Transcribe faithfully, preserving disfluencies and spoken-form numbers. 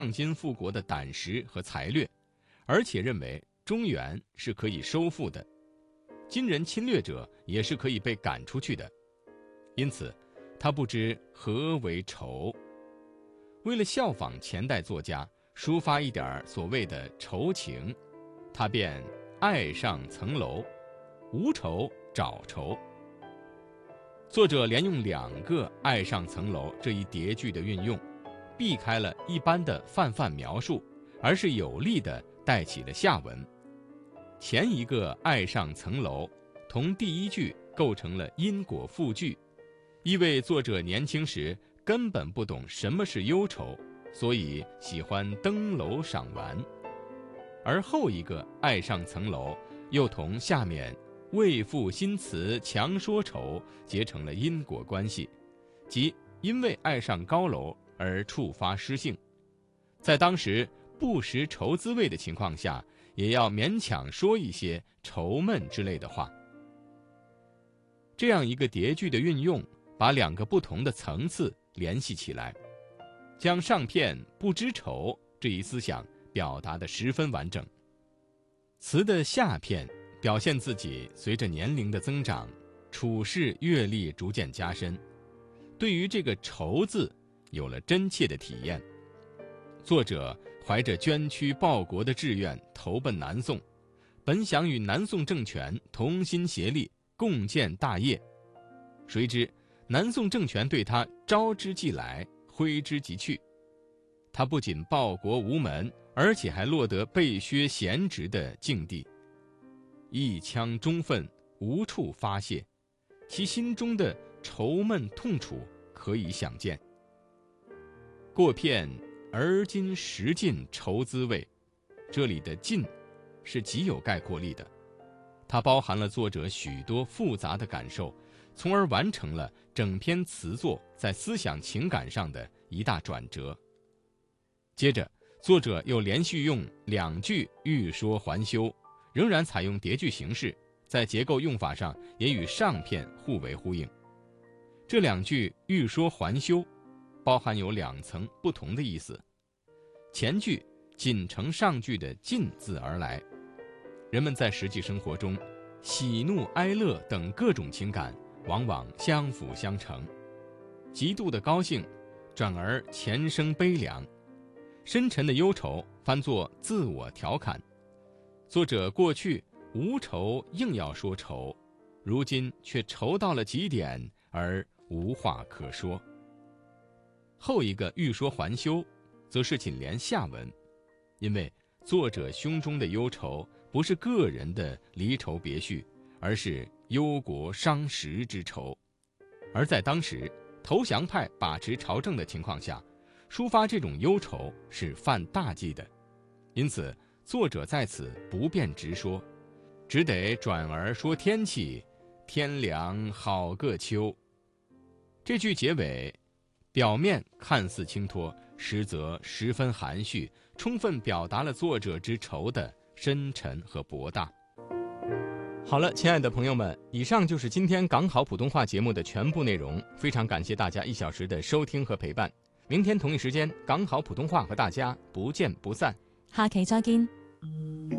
心复国的胆识和才略，而且认为中原是可以收复的，金人侵略者也是可以被赶出去的。因此他不知何为仇。为了效仿前代作家，抒发一点所谓的仇情，他便爱上层楼，无仇找仇。作者连用两个爱上层楼这一叠句的运用，避开了一般的泛泛描述，而是有力地带起了下文。前一个爱上层楼同第一句构成了因果复句，意味作者年轻时根本不懂什么是忧愁，所以喜欢登楼赏玩。而后一个爱上层楼又同下面为赋新词强说愁结成了因果关系，即因为爱上高楼而触发诗性，在当时不识愁滋味的情况下，也要勉强说一些愁闷之类的话。这样一个叠句的运用，把两个不同的层次联系起来，将上片不知愁这一思想表达得十分完整。词的下片表现自己随着年龄的增长，处事阅历逐渐加深，对于这个愁字有了真切的体验。作者怀着捐躯报国的志愿投奔南宋，本想与南宋政权同心协力共建大业，谁知南宋政权对他招之即来，挥之即去。他不仅报国无门，而且还落得被削闲职的境地，一腔忠愤无处发泄，其心中的愁闷痛楚可以想见。过片而今识尽愁滋味，这里的尽是极有概括力的，它包含了作者许多复杂的感受，从而完成了整篇词作在思想情感上的一大转折。接着作者又连续用两句欲说还休，仍然采用叠句形式，在结构用法上也与上片互为呼应。这两句欲说还休包含有两层不同的意思。前句仅承上句的尽字而来，人们在实际生活中喜怒哀乐等各种情感往往相辅相成，极度的高兴转而前生悲凉，深沉的忧愁翻作自我调侃。作者过去无愁硬要说愁，如今却愁到了极点而无话可说。后一个欲说还休则是紧连下文，因为作者胸中的忧愁不是个人的离愁别绪，而是忧国伤时之愁。而在当时投降派把持朝政的情况下，抒发这种忧愁是犯大忌的，因此作者在此不便直说，只得转而说天气，天凉好个秋。这句结尾表面看似轻脱，实则十分含蓄，充分表达了作者之愁的深沉和博大。好了，亲爱的朋友们，以上就是今天港好普通话节目的全部内容，非常感谢大家一小时的收听和陪伴。明天同一时间，港好普通话和大家不见不散。 下期再見。